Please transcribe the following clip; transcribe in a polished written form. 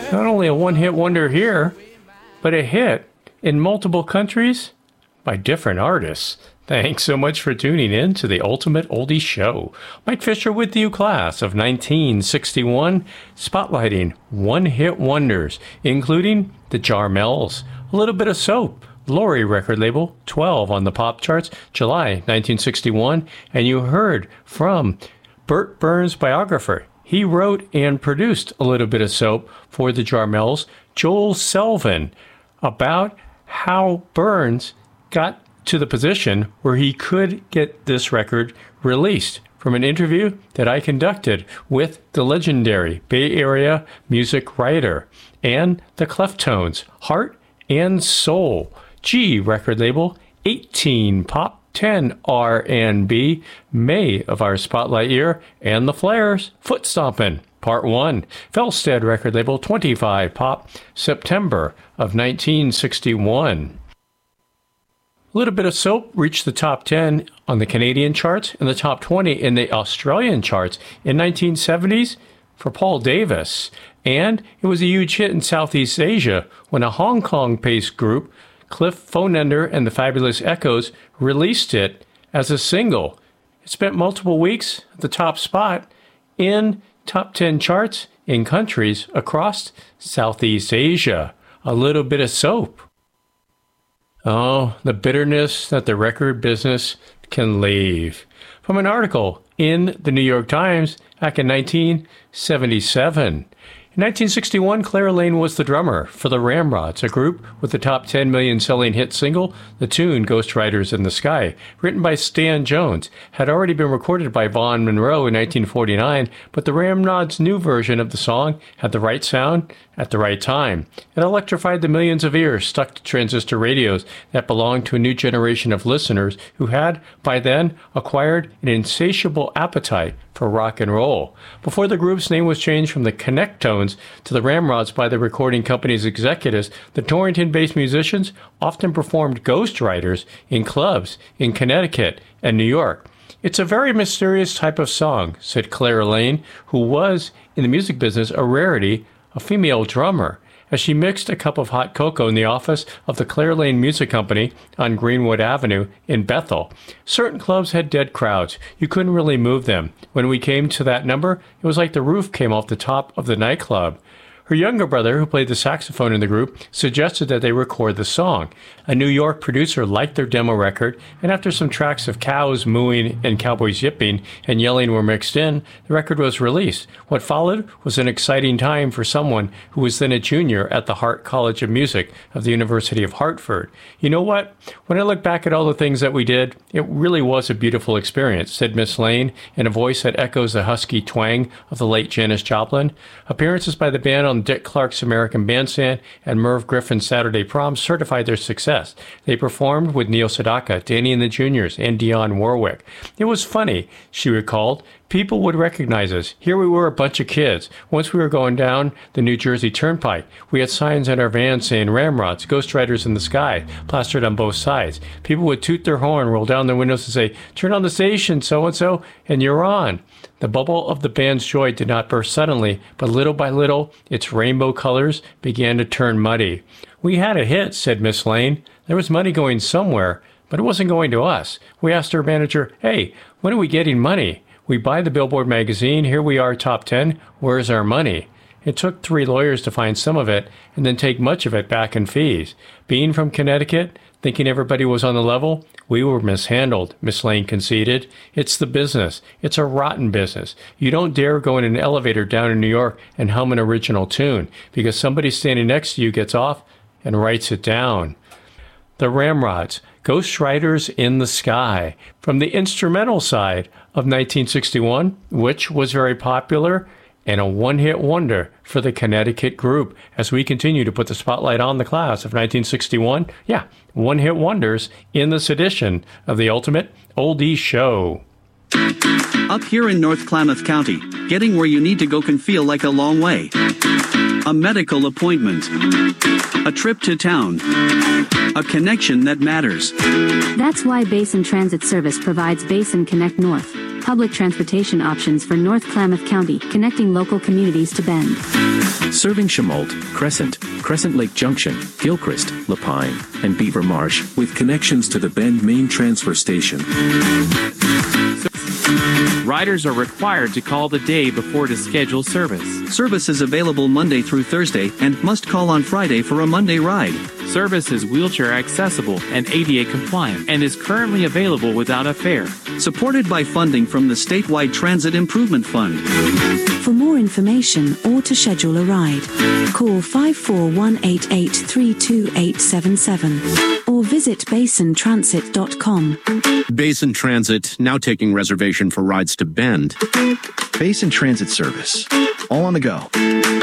Not only a one-hit wonder here, but a hit in multiple countries by different artists. Thanks so much for tuning in to the Ultimate Oldie Show. Mike Fisher with you, class of 1961, spotlighting one-hit wonders, including the Jarmels, A Little Bit of Soap, Lorry record label, 12 on the pop charts, July 1961, and you heard from Burt Burns' biographer. He wrote and produced A Little Bit of Soap for the Jarmels, Joel Selvin, about how Burns got to the position where he could get this record released from an interview that I conducted with the legendary Bay Area music writer and the Cleftones, Heart and Soul, G record label, 18 pop, 10 R&B, May of our spotlight year, and the Flares, Foot Stompin', Part 1, Felstead record label, 25 pop, September of 1961. A Little Bit of Soap reached the top 10 on the Canadian charts and the top 20 in the Australian charts in 1970s for Paul Davis. And it was a huge hit in Southeast Asia when a Hong Kong-based group, Cliff Fonender and the Fabulous Echoes, released it as a single. It spent multiple weeks at the top spot in top 10 charts in countries across Southeast Asia. A Little Bit of Soap. Oh, the bitterness that the record business can leave. From an article in the New York Times back in 1977. In 1961, Clara Lane was the drummer for the Ramrods, a group with the top 10 million selling hit single, the tune Ghostwriters in the Sky, written by Stan Jones, had already been recorded by Vaughn Monroe in 1949, but the Ramrods' new version of the song had the right sound at the right time. It electrified the millions of ears stuck to transistor radios that belonged to a new generation of listeners who had, by then, acquired an insatiable appetite for rock and roll. Before the group's name was changed from the Connectones to the Ramrods by the recording company's executives, the Torrington-based musicians often performed Ghostwriters in clubs in Connecticut and New York. It's a very mysterious type of song, said Clara Lane, who was, in the music business, a rarity, a female drummer, as she mixed a cup of hot cocoa in the office of the Clara Lane Music Company on Greenwood Avenue in Bethel. Certain clubs had dead crowds. You couldn't really move them. When we came to that number, it was like the roof came off the top of the nightclub. Her younger brother, who played the saxophone in the group, suggested that they record the song. A New York producer liked their demo record, and after some tracks of cows mooing and cowboys yipping and yelling were mixed in, the record was released. What followed was an exciting time for someone who was then a junior at the Hart College of Music of the University of Hartford. You know what? When I look back at all the things that we did, it really was a beautiful experience, said Miss Lane, in a voice that echoes the husky twang of the late Janis Joplin. Appearances by the band on Dick Clark's American Bandstand and Merv Griffin's Saturday Prom certified their success. They performed with Neil Sedaka, Danny and the Juniors, and Dionne Warwick. It was funny, she recalled. People would recognize us. Here we were, a bunch of kids. Once we were going down the New Jersey Turnpike, we had signs in our van saying Ramrods, Ghostwriters in the Sky, plastered on both sides. People would toot their horn, roll down their windows and say, "Turn on the station, so-and-so, and you're on." The bubble of the band's joy did not burst suddenly, but little by little, its rainbow colors began to turn muddy. "We had a hit," said Miss Lane. "There was money going somewhere, but it wasn't going to us. We asked our manager, 'Hey, when are we getting money? We buy the Billboard magazine. Here we are, top 10. Where's our money?' It took 3 lawyers to find some of it and then take much of it back in fees. Being from Connecticut, thinking everybody was on the level, we were mishandled," Miss Lane conceded. "It's the business. It's a rotten business. You don't dare go in an elevator down in New York and hum an original tune because somebody standing next to you gets off and writes it down." The Ramrods, Ghostwriters in the Sky, from the instrumental side of 1961, which was very popular and a one-hit wonder for the Connecticut group. As we continue to put the spotlight on the class of 1961, one-hit wonders in this edition of the Ultimate Oldie Show. Up here in North Klamath County, getting where you need to go can feel like a long way. A medical appointment, a trip to town, a connection that matters. That's why Basin Transit Service provides Basin Connect North. public transportation options for North Klamath County, connecting local communities to Bend. Serving Chemolt, Crescent Lake Junction, Gilchrist, Lapine, and Beaver Marsh, with connections to the Bend main transfer station. Riders are required to call the day before to schedule service. Service is available Monday through Thursday and must call on Friday for a Monday ride. Service is wheelchair accessible and ADA compliant and is currently available without a fare. Supported by funding from the Statewide Transit Improvement Fund. For more information or to schedule a ride, call 54188328877 or visit basintransit.com. Basin Transit now taking reservation for rides to Bend. Basin Transit Service. All on the go.